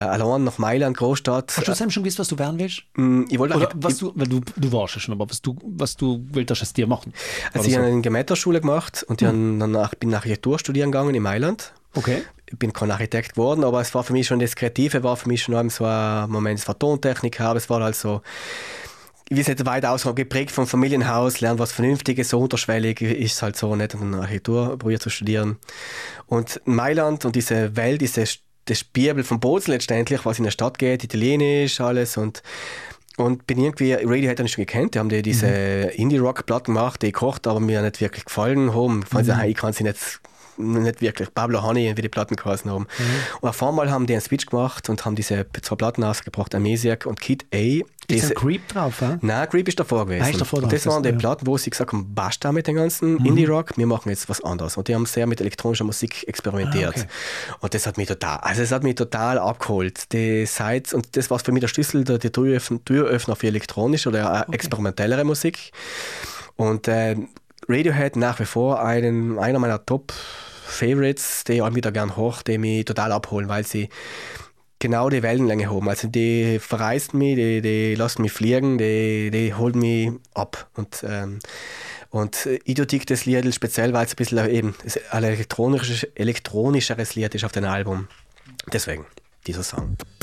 allein nach Mailand, Großstadt. Hast du selbst schon gewusst, was du werden willst? Ich wollte Oder was du, weil du warst ja schon, aber was du willst, es dir machen? Also ich habe eine Gemäterschule gemacht und bin Architektur studieren gegangen in Mailand. Okay. Ich bin kein Architekt geworden, aber es war für mich schon, das Kreative war für mich schon so ein Moment, es war Tontechnik, aber es war also, ich will es nicht weit aus, geprägt vom Familienhaus, lernen was Vernünftiges, so unterschwellig ist es halt so, nicht an Architektur probiert zu studieren. Und Mailand und diese Welt, das Spiegel vom Bozen letztendlich, was in der Stadt geht, Italienisch, alles und bin irgendwie, Radiohead habe ich schon gekannt, die haben diese Indie-Rock-Platten gemacht, die kocht, aber mir nicht wirklich gefallen haben. Ich kann sie nicht wirklich. Pablo Honey, wie die Platten geheißen haben. Und auf einmal haben die einen Switch gemacht und haben diese zwei Platten ausgebracht, Amnesiac und Kid A. Ist ein Creep drauf, ja? Nein, Creep ist davor gewesen. Und das waren die Platten, wo sie gesagt haben, basta mit dem ganzen Indie-Rock, wir machen jetzt was anderes. Und die haben sehr mit elektronischer Musik experimentiert. Okay. Und das hat mich total abgeholt. Und das war für mich der Schlüssel, der Türöffner für elektronische oder experimentellere Musik. Und Radiohead nach wie vor einer meiner Top-Favorites, die ich wieder gern hoch, die mich total abholen, weil sie genau die Wellenlänge haben. Also die verreisen mich, die lassen mich fliegen, die holen mich ab. Und Idiotik das Lied, speziell, weil es ein bisschen eben ein elektronischeres Lied ist auf dem Album. Deswegen dieser Song.